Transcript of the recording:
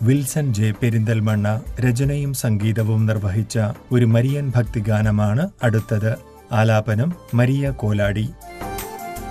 Wilson J Perinthalmanna രചനയും സംഗീതവും നിർവഹിച്ച ഒരു മരിയൻ ഭക്തിഗാനമാണ് അടുത്തത്. ആലാപനം മരിയ കോലാടി.